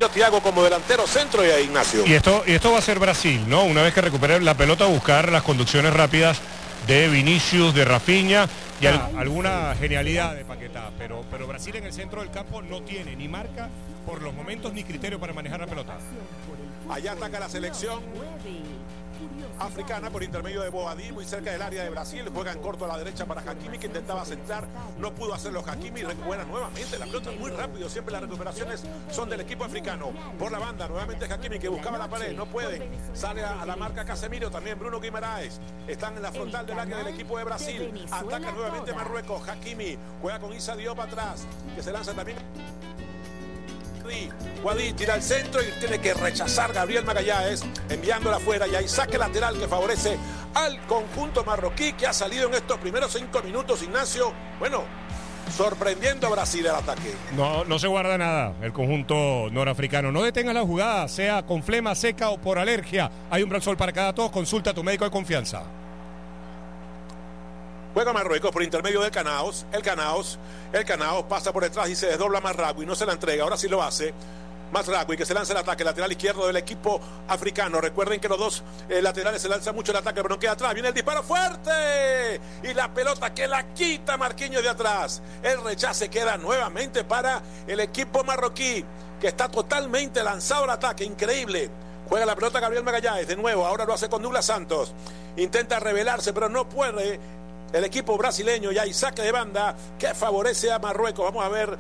Thiago como delantero centro y a Ignacio. Y esto va a ser Brasil, ¿no? Una vez que recupere la pelota, buscar las conducciones rápidas de Vinicius, de Rafinha y alguna genialidad de Paquetá. Pero Brasil en el centro del campo no tiene ni marca por los momentos ni criterio para manejar la pelota. Allá ataca la selección africana por intermedio de Boadí, muy cerca del área de Brasil. Juega en corto a la derecha para Hakimi, que intentaba centrar, no pudo hacerlo. Hakimi recupera nuevamente la pelota muy rápido. Siempre las recuperaciones son del equipo africano. Por la banda, nuevamente Hakimi, que buscaba la pared, no puede. Sale a la marca Casemiro, también Bruno Guimaraes. Están en la frontal del área del equipo de Brasil. Ataca nuevamente Marruecos. Hakimi juega con Issa Diop atrás, que se lanza también. Guadí tira al centro y tiene que rechazar Gabriel Magallanes, enviándola afuera, y hay saque lateral que favorece al conjunto marroquí, que ha salido en estos primeros 5 minutos, Ignacio, bueno, sorprendiendo a Brasil el ataque. No se guarda nada el conjunto norafricano. No detenga la jugada, sea con flema seca o por alergia. Hay un Brasol para cada tos. Consulta a tu médico de confianza. Juega Marruecos por intermedio del Canaos. El Canaos pasa por detrás y se desdobla a Mazraoui. No se la entrega, ahora sí lo hace. Mazraoui, que se lanza el ataque lateral izquierdo del equipo africano. Recuerden que los dos laterales se lanzan mucho el ataque, pero no queda atrás. Viene el disparo fuerte y la pelota que la quita Marquinhos de atrás. El rechace queda nuevamente para el equipo marroquí, que está totalmente lanzado al ataque. Increíble. Juega la pelota Gabriel Magallanes de nuevo. Ahora lo hace con Douglas Santos. Intenta revelarse, pero no puede el equipo brasileño. Ya hay saque de banda que favorece a Marruecos. Vamos a ver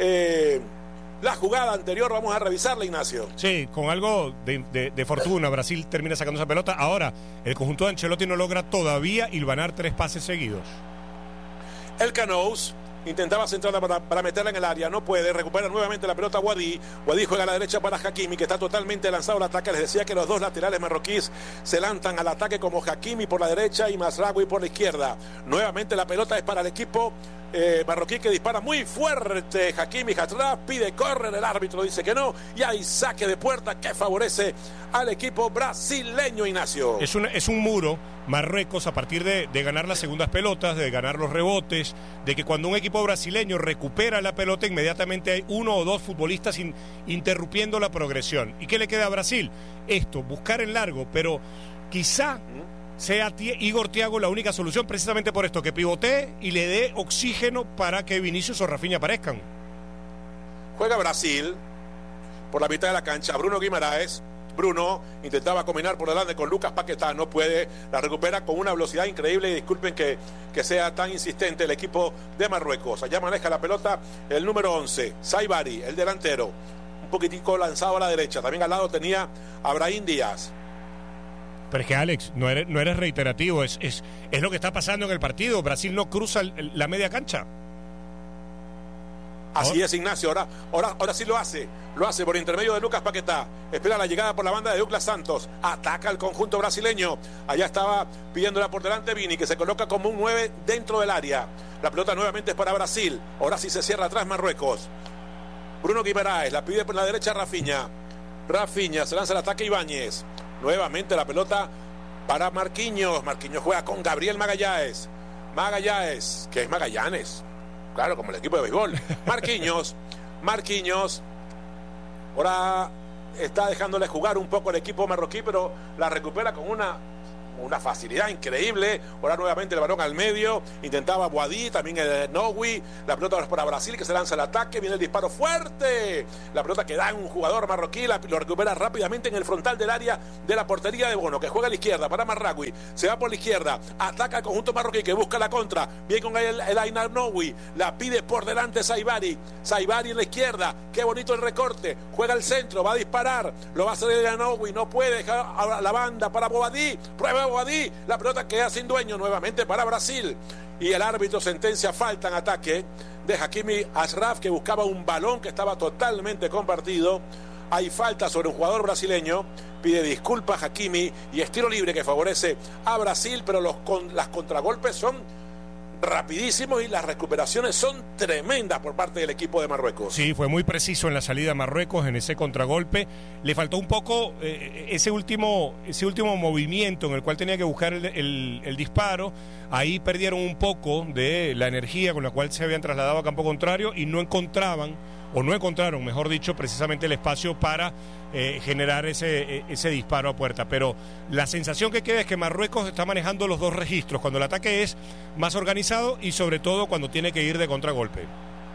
la jugada anterior, vamos a revisarla, Ignacio. Sí, con algo de fortuna, Brasil termina sacando esa pelota. Ahora, el conjunto de Ancelotti no logra todavía hilvanar 3 pases seguidos. El Canaos intentaba centrarla para meterla en el área, no puede, recupera nuevamente la pelota Guadí. Guadí juega a la derecha para Hakimi, que está totalmente lanzado al ataque. Les decía que los dos laterales marroquíes se lanzan al ataque, como Hakimi por la derecha y Mazraoui por la izquierda. Nuevamente la pelota es para el equipo marroquí, que dispara muy fuerte. Hakimi atrás, pide córner, el árbitro dice que no, y hay saque de puerta que favorece al equipo brasileño, Ignacio. Es un muro Marruecos a partir de ganar las segundas pelotas, de ganar los rebotes, de que cuando un equipo brasileño recupera la pelota, inmediatamente hay 1 o 2 futbolistas interrumpiendo la progresión. ¿Y qué le queda a Brasil? Esto, buscar en largo, pero quizá sea Igor Thiago la única solución, precisamente por esto, que pivotee y le dé oxígeno para que Vinicius o Rafinha aparezcan. Juega Brasil por la mitad de la cancha. Bruno Guimaraes. Bruno intentaba combinar por delante con Lucas Paquetá, no puede, la recupera con una velocidad increíble, y disculpen que sea tan insistente el equipo de Marruecos. Allá maneja la pelota el número 11, Saibari, el delantero, un poquitico lanzado a la derecha. También al lado tenía a Brahim Díaz. Pero es que, Alex, no eres reiterativo, es lo que está pasando en el partido. Brasil no cruza la media cancha. Así es, Ignacio, ahora sí lo hace por intermedio de Lucas Paquetá. Espera la llegada por la banda de Douglas Santos. Ataca el conjunto brasileño. Allá estaba pidiéndola por delante Vini, que se coloca como un 9 dentro del área. La pelota nuevamente es para Brasil. Ahora sí se cierra atrás Marruecos. Bruno Guimaraes la pide por la derecha Rafinha. Rafinha se lanza el ataque Ibáñez. Nuevamente la pelota para Marquinhos. Marquinhos juega con Gabriel Magallanes. Magallanes, que es Magallanes. Claro, como el equipo de béisbol. Marquinhos. Ahora está dejándole jugar un poco el equipo marroquí, pero la recupera con una facilidad increíble. Ahora nuevamente el balón al medio. Intentaba Boadí, también el Nowi. La pelota es para Brasil, que se lanza al ataque. Viene el disparo fuerte. La pelota que da en un jugador marroquí. Lo recupera rápidamente en el frontal del área de la portería de Bono, que juega a la izquierda para Mazraoui. Se va por la izquierda. Ataca al conjunto marroquí, que busca la contra. Bien con el Ainar Nowi. La pide por delante Saibari. Saibari en la izquierda. Qué bonito el recorte. Juega al centro. Va a disparar. Lo va a hacer el Nowi. No puede dejar a la banda para Boadí. Prueba Boadí, la pelota queda sin dueño nuevamente para Brasil, y el árbitro sentencia falta en ataque de Hakimi Ashraf, que buscaba un balón que estaba totalmente compartido. Hay falta sobre un jugador brasileño, pide disculpas Hakimi, y es tiro libre que favorece a Brasil, pero las contragolpes son rapidísimos y las recuperaciones son tremendas por parte del equipo de Marruecos. Sí, fue muy preciso en la salida a Marruecos en ese contragolpe. Le faltó un poco ese último movimiento en el cual tenía que buscar el disparo. Ahí perdieron un poco de la energía con la cual se habían trasladado a campo contrario y no encontraban o no encontraron, mejor dicho, precisamente el espacio para generar ese disparo a puerta. Pero la sensación que queda es que Marruecos está manejando los dos registros, cuando el ataque es más organizado y sobre todo cuando tiene que ir de contragolpe.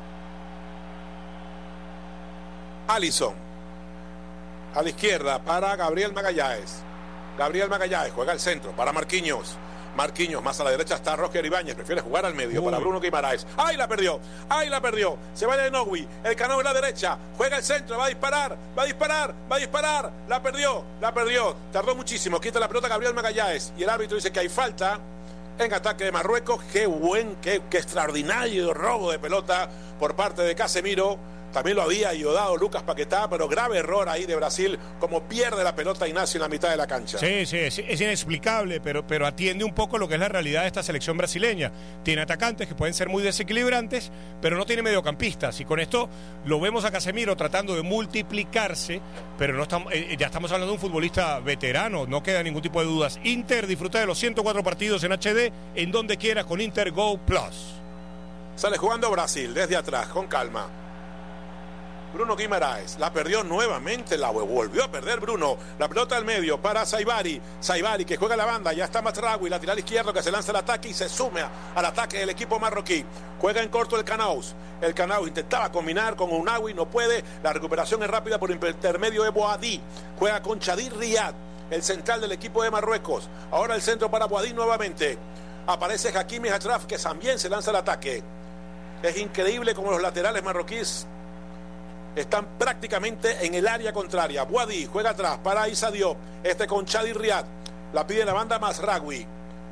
Alisson a la izquierda para Gabriel Magallanes. Gabriel Magallanes juega al centro para Marquinhos. Marquinhos más a la derecha está Roger Ibáñez, prefiere jugar al medio para Bruno Guimaraes. ¡Ay, la perdió! ¡Ay, la perdió! Se va de Nogui, el Canoe en la derecha, juega al centro, va a disparar, la perdió, tardó muchísimo, quita la pelota Gabriel Magallanes y el árbitro dice que hay falta en ataque de Marruecos. Qué extraordinario robo de pelota por parte de Casemiro. También lo había ayudado Lucas Paquetá, pero grave error ahí de Brasil, como pierde la pelota Ignacio en la mitad de la cancha. Sí, es inexplicable, pero atiende un poco lo que es la realidad de esta selección brasileña. Tiene atacantes que pueden ser muy desequilibrantes, pero no tiene mediocampistas, y con esto lo vemos a Casemiro tratando de multiplicarse, pero no estamos, ya estamos hablando de un futbolista veterano, no queda ningún tipo de dudas. Inter disfruta de los 104 partidos en HD, en donde quieras con Inter Go Plus. Sale jugando Brasil desde atrás, con calma. Bruno Guimaraes, la perdió nuevamente, la volvió a perder Bruno, la pelota al medio para Saibari, que juega a la banda, ya está Mazraoui, lateral izquierdo que se lanza al ataque y se sume al ataque del equipo marroquí, juega en corto el Canaus intentaba combinar con Ounaoui, no puede, la recuperación es rápida por intermedio de Boadí, juega con Chadir Riyad, el central del equipo de Marruecos, ahora el centro para Boadí nuevamente, aparece Hakimi Achraf que también se lanza al ataque, es increíble como los laterales marroquíes están prácticamente en el área contraria. Boadí juega atrás para Issa Diop, con Chadir Riyad, la pide en la banda Mazraoui,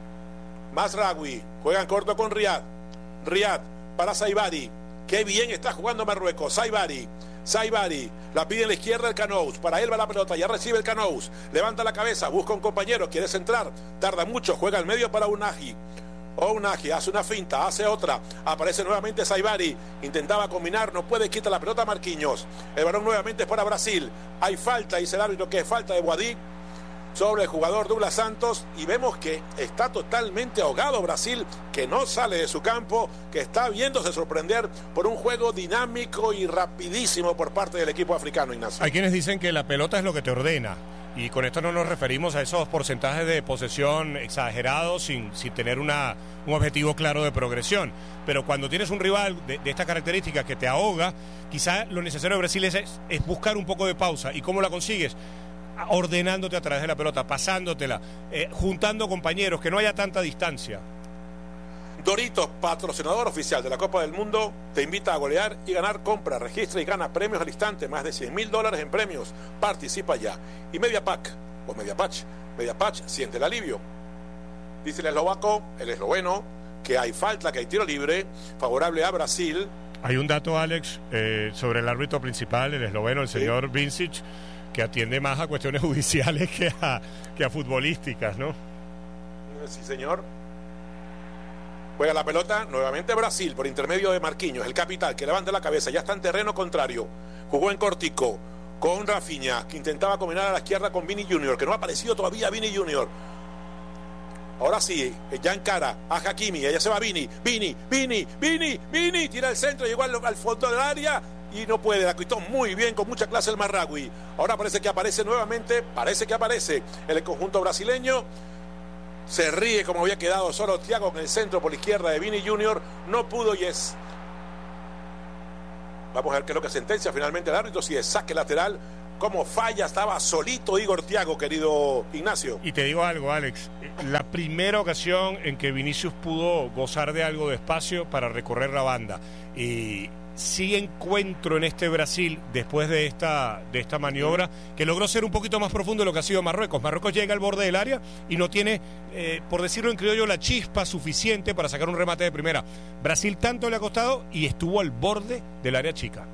juega en corto con Riyad para Saibari, qué bien está jugando Marruecos. Saibari, la pide en la izquierda el Canous, para él va la pelota, ya recibe el Canous, levanta la cabeza, busca un compañero, quiere centrar, tarda mucho, juega al medio para Ounahi, hace una finta, hace otra, aparece nuevamente Saibari, intentaba combinar, no puede, quita la pelota Marquinhos, el balón nuevamente es para Brasil, hay falta, dice el árbitro que es falta de Boadí sobre el jugador Douglas Santos, y vemos que está totalmente ahogado Brasil, que no sale de su campo, que está viéndose sorprender por un juego dinámico y rapidísimo por parte del equipo africano, Ignacio. Hay quienes dicen que la pelota es lo que te ordena, y con esto no nos referimos a esos porcentajes de posesión exagerados sin tener un objetivo claro de progresión. Pero cuando tienes un rival de estas características que te ahoga, quizá lo necesario de Brasil es buscar un poco de pausa. ¿Y cómo la consigues? Ordenándote a través de la pelota, pasándotela, juntando compañeros, que no haya tanta distancia. Doritos, patrocinador oficial de la Copa del Mundo, te invita a golear y ganar. Compra, registra y gana premios al instante, más de $100,000 en premios. Participa ya. Y Mediapatch, siente el alivio. Dice el esloveno, que hay falta, que hay tiro libre, favorable a Brasil. Hay un dato, Alex, sobre el árbitro principal, el esloveno, el señor Vincic, que atiende más a cuestiones judiciales que a futbolísticas, ¿no? Sí, señor. Juega la pelota nuevamente Brasil por intermedio de Marquinhos, el capital que levanta la cabeza, ya está en terreno contrario. Jugó en cortico con Rafinha, que intentaba combinar a la izquierda con Vini Junior, que no ha aparecido todavía Vini Junior. Ahora sí, ya encara a Hakimi, allá se va Vini, tira el centro, llegó al fondo del área y no puede, la quitó muy bien, con mucha clase el Mazraoui. Ahora parece que aparece el conjunto brasileño. Se ríe como había quedado solo Thiago en el centro por la izquierda de Vini Junior. No pudo y es. Vamos a ver qué es lo que sentencia finalmente el árbitro. Si es saque lateral, como falla, estaba solito Igor Thiago, querido Ignacio. Y te digo algo, Alex. La primera ocasión en que Vinicius pudo gozar de algo de espacio para recorrer la banda. Y sí encuentro en este Brasil, después de esta maniobra, que logró ser un poquito más profundo de lo que ha sido Marruecos. Marruecos llega al borde del área y no tiene, por decirlo en criollo, la chispa suficiente para sacar un remate de primera. Brasil tanto le ha costado y estuvo al borde del área chica.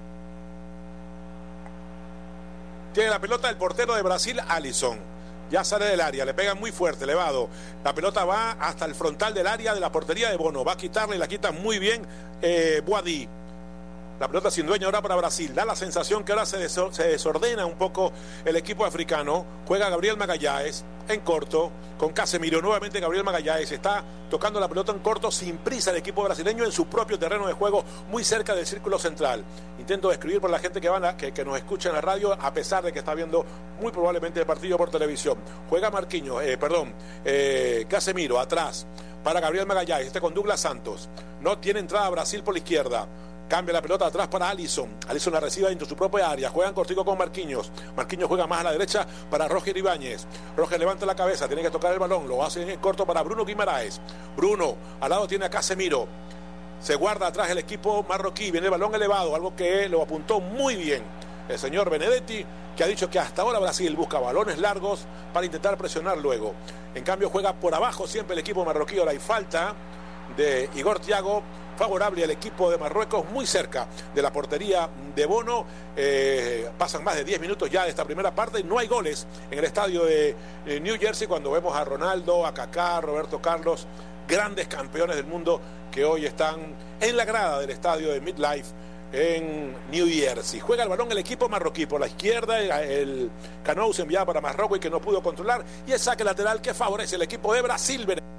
Tiene la pelota el portero de Brasil, Alisson. Ya sale del área, le pega muy fuerte, elevado. La pelota va hasta el frontal del área de la portería de Bono. Va a quitarle y la quita muy bien Boadí. La pelota sin dueño ahora para Brasil. Da la sensación que ahora se desordena un poco el equipo africano. Juega Gabriel Magalhães en corto con Casemiro. Nuevamente Gabriel Magalhães está tocando la pelota en corto sin prisa el equipo brasileño en su propio terreno de juego, muy cerca del círculo central. Intento describir por la gente que nos escucha en la radio, a pesar de que está viendo muy probablemente el partido por televisión. Juega Casemiro atrás para Gabriel Magalhães, con Douglas Santos. No tiene entrada Brasil por la izquierda. Cambia la pelota atrás para Alisson. Alisson la recibe dentro de su propia área. Juegan cortico con Marquinhos. Marquinhos juega más a la derecha para Roger Ibáñez. Roger levanta la cabeza, tiene que tocar el balón. Lo hace en corto para Bruno Guimaraes. Bruno, al lado tiene a Casemiro. Se guarda atrás el equipo marroquí. Viene el balón elevado, algo que lo apuntó muy bien el señor Benedetti, que ha dicho que hasta ahora Brasil busca balones largos para intentar presionar luego. En cambio juega por abajo siempre el equipo marroquí. Ahora hay falta de Igor Thiago, favorable al equipo de Marruecos, muy cerca de la portería de Bono. Pasan más de 10 minutos ya de esta primera parte y no hay goles en el estadio de New Jersey, cuando vemos a Ronaldo, a Kaká, Roberto Carlos, grandes campeones del mundo que hoy están en la grada del estadio de MetLife en New Jersey. Juega el balón el equipo marroquí por la izquierda. El Canoe se enviaba para Marruecos y que no pudo controlar, y el saque lateral que favorece el equipo de Brasil.